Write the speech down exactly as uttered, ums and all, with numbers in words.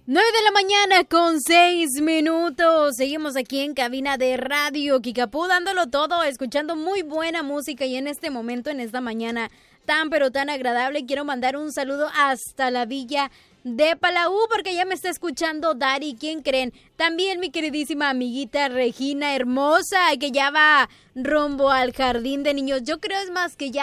nueve de la mañana con seis minutos. Seguimos aquí en cabina de Radio Kikapú dándolo todo, escuchando muy buena música y en este momento, en esta mañana tan pero tan agradable, quiero mandar un saludo hasta la villa de Palau porque ya me está escuchando Dari. ¿Quién creen? También mi queridísima amiguita Regina hermosa que ya va rumbo al jardín de niños. Yo creo es más que ya